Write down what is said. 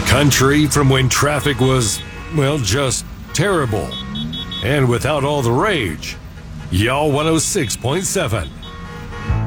Country from when traffic was, well, just terrible. And without all the rage. Y'all 106.7.